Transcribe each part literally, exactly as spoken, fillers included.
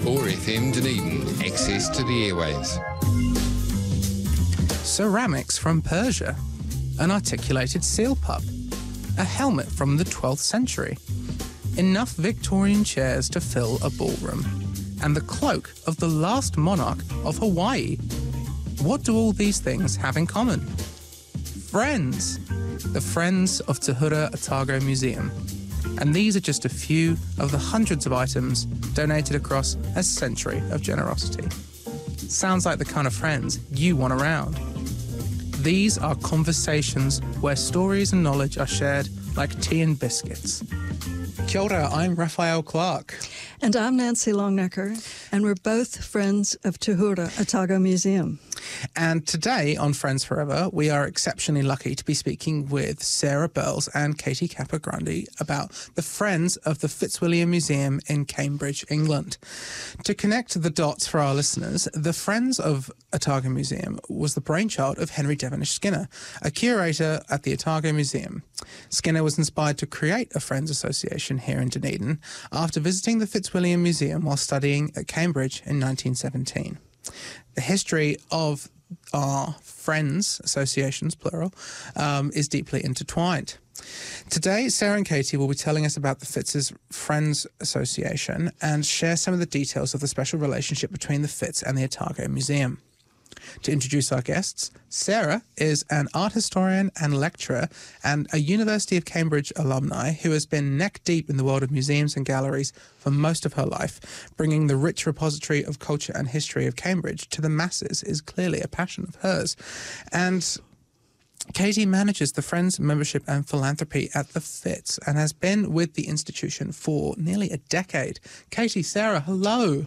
four F M Dunedin, access to the airwaves. Ceramics from Persia, an articulated seal pup, a helmet from the twelfth century, enough Victorian chairs to fill a ballroom, and the cloak of the last monarch of Hawaii. What do all these things have in common? Friends! The Friends of Te Hura Otago Museum. And these are just a few of the hundreds of items donated across a century of generosity. Sounds like the kind of friends you want around. These are conversations where stories and knowledge are shared like tea and biscuits. Kia ora, I'm Raphael Clark. And I'm Nancy Longnecker, and we're both friends of Te Hura Otago Museum. And today on Friends Forever, we are exceptionally lucky to be speaking with Sarah Burles and Katie Capagrande about the Friends of the Fitzwilliam Museum in Cambridge, England. To connect the dots for our listeners, the Friends of Otago Museum was the brainchild of Henry Devenish Skinner, a curator at the Otago Museum. Skinner was inspired to create a Friends Association here in Dunedin after visiting the Fitzwilliam Museum while studying at Cambridge in nineteen seventeen. The history of our Friends Associations, plural, um, is deeply intertwined. Today, Sarah and Katie will be telling us about the Fitz's Friends Association and share some of the details of the special relationship between the Fitz and the Otago Museum. To introduce our guests, Sarah is an art historian and lecturer and a University of Cambridge alumni who has been neck deep in the world of museums and galleries for most of her life. Bringing the rich repository of culture and history of Cambridge to the masses is clearly a passion of hers. And Katie manages the Friends membership and philanthropy at the Fitz and has been with the institution for nearly a decade. Katie, Sarah, hello.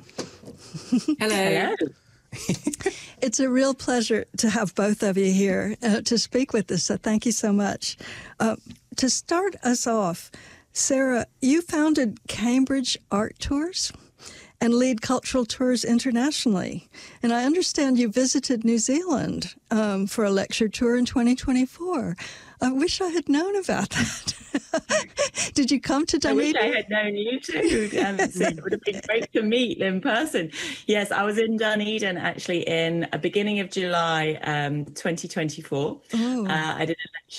Hello. It's a real pleasure to have both of you here uh, to speak with us, so thank you so much. Uh, to start us off, Sarah, you founded Cambridge Art Tours and lead cultural tours internationally. And I understand you visited New Zealand um, for a lecture tour in twenty twenty-four. I wish I had known about that. Did you come to Dunedin? I wish I had known you too. Um, so it would have been great to meet in person. Yes, I was in Dunedin actually in the beginning of July um, twenty twenty-four. Oh. Uh, I did a lecture